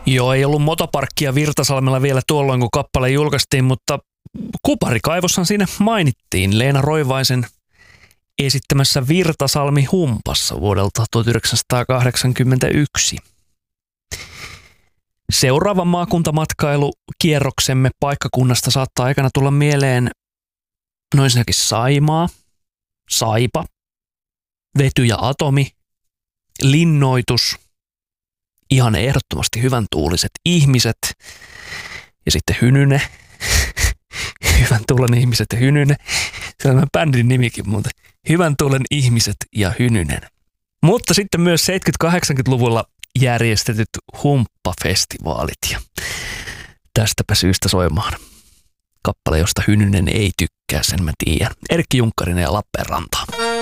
Joo, ei ollut motoparkkia Virtasalmella vielä tuolloin, kun kappale julkaistiin, mutta Kuparikaivossahan siinä mainittiin Leena Roivaisen esittämässä Virtasalmi-humpassa vuodelta 1981. Seuraava maakuntamatkailu-kierroksemme paikkakunnasta saattaa aikana tulla mieleen ensinnäkin Saimaa, Saipa, Vety ja Atomi, Linnoitus, ihan ehdottomasti hyvän tuuliset ihmiset ja sitten Hynyne, hyvän tuulen ihmiset ja Hynyne. Se on bändin nimikin muuten. Hyvän tuulen ihmiset ja Hynynen. Mutta sitten myös 70-80-luvulla järjestetyt humppafestivaalit ja tästäpä syystä soimaan kappale, josta Hynynen ei tykkää, sen mä tiedän. Erkki Junkkarinen ja Lappeenranta.